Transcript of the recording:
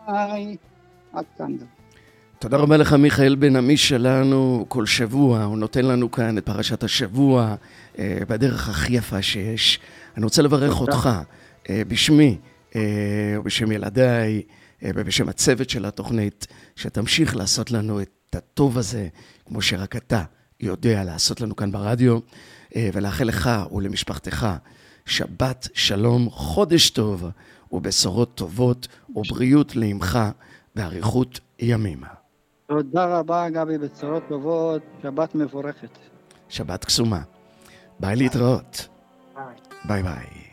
ביי. עד כאן. תודה רבה לך מיכאל בן עמי שלנו, כל שבוע הוא נותן לנו כאן את פרשת השבוע בדרך הכי יפה שיש. אני רוצה לברך אותך בשמי ובשם ילדיי ובשם הצוות של התוכנית, שתמשיך לעשות לנו את הטוב הזה כמו שרק אתה יודע לעשות לנו כאן ברדיו, ולאחל לך ולמשפחתך שבת שלום, חודש טוב ובשורות טובות ובריאות לאמך באריכות ימים. תודה רבה גבי, בצורות טובות, שבת מבורכת. שבת קסומה. ביי להתראות. ביי ביי.